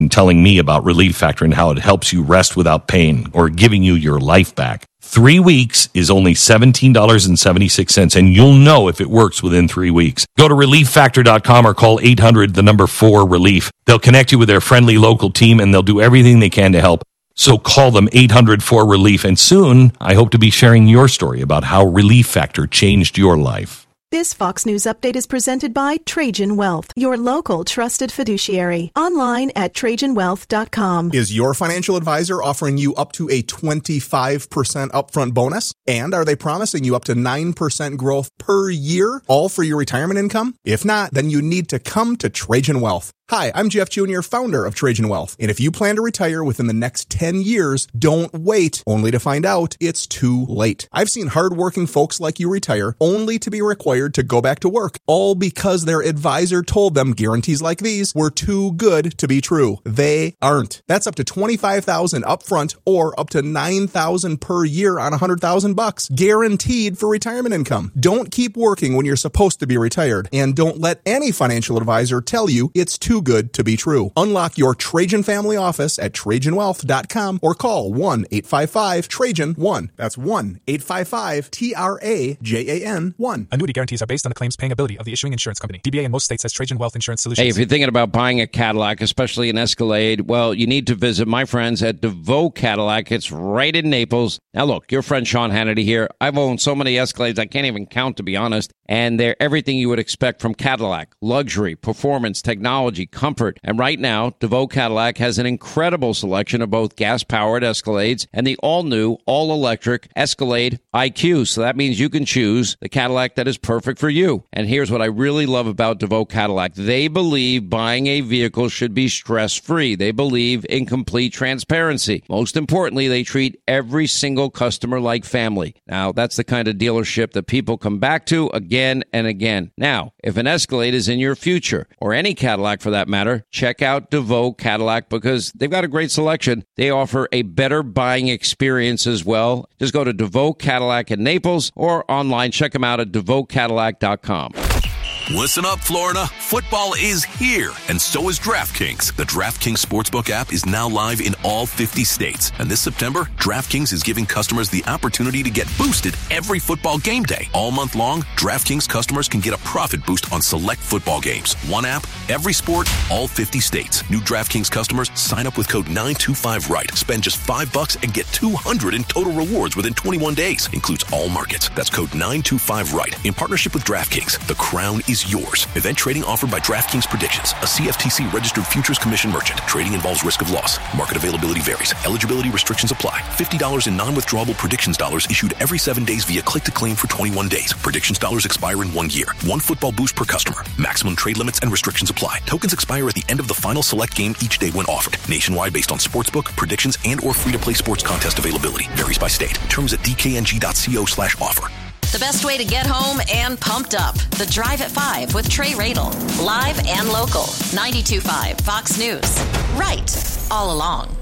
and telling me about Relief Factor and how it helps you rest without pain or giving you your life back. 3 weeks is only $17.76, and you'll know if it works within 3 weeks. Go to ReliefFactor.com or call 800-4-RELIEF. They'll connect you with their friendly local team, and they'll do everything they can to help. So call them 800-4-RELIEF, and soon I hope to be sharing your story about how Relief Factor changed your life. This Fox News update is presented by Trajan Wealth, your local trusted fiduciary. Online at TrajanWealth.com. Is your financial advisor offering you up to a 25% upfront bonus? And are they promising you up to 9% growth per year, all for your retirement income? If not, then you need to come to Trajan Wealth. Hi, I'm Jeff Jr., founder of Trajan Wealth. And if you plan to retire within the next 10 years, don't wait, only to find out it's too late. I've seen hardworking folks like you retire only to be required to go back to work, all because their advisor told them guarantees like these were too good to be true. They aren't. That's up to $25,000 upfront or up to $9,000 per year on $100,000, guaranteed for retirement income. Don't keep working when you're supposed to be retired, and don't let any financial advisor tell you it's too good to be true. Unlock your Trajan family office at TrajanWealth.com or call 1-855-TRAJAN-1. That's 1-855-TRAJAN-1. Annuity guarantees are based on the claims paying ability of the issuing insurance company. DBA in most states has Trajan Wealth Insurance Solutions. Hey, if you're thinking about buying a Cadillac, especially an Escalade, well, you need to visit my friends at DeVoe Cadillac. It's right in Naples. Now, look, your friend Sean Hannity here. I've owned so many Escalades, I can't even count, to be honest. And they're everything you would expect from Cadillac. Luxury, performance, technology, comfort. And right now, DeVoe Cadillac has an incredible selection of both gas-powered Escalades and the all-new, all-electric Escalade IQ. So that means you can choose the Cadillac that is perfect for you. And here's what I really love about DeVoe Cadillac. They believe buying a vehicle should be stress-free. They believe in complete transparency. Most importantly, they treat every single customer like family. Now, that's the kind of dealership that people come back to again and again. Now, if an Escalade is in your future, or any Cadillac for that matter, check out DeVoe Cadillac because they've got a great selection. They offer a better buying experience as well. Just go to DeVoe Cadillac in Naples or online. Check them out at DeVoeCadillac.com. Listen up, Florida. Football is here, and so is DraftKings. The DraftKings Sportsbook app is now live in all 50 states. And this September, DraftKings is giving customers the opportunity to get boosted every football game day. All month long, DraftKings customers can get a profit boost on select football games. One app, every sport, all 50 states. New DraftKings customers sign up with code 925RIGHT. Spend just $5 and get $200 in total rewards within 21 days. Includes all markets. That's code 925RIGHT. In partnership with DraftKings, the crown is yours. Event trading offered by DraftKings Predictions, a CFTC registered futures commission merchant. Trading involves risk of loss. Market availability varies. Eligibility restrictions apply. $50 in non-withdrawable predictions dollars issued every 7 days via click to claim for 21 days. Predictions dollars expire in 1 year. One football boost per customer. Maximum trade limits and restrictions apply. Tokens expire at the end of the final select game each day when offered. Nationwide based on sportsbook, predictions, and or free-to-play sports contest availability. Varies by state. Terms at dkng.co/offer. The best way to get home and pumped up. The Drive at 5 with Trey Radel. Live and local. 92.5 Fox News. Right all along.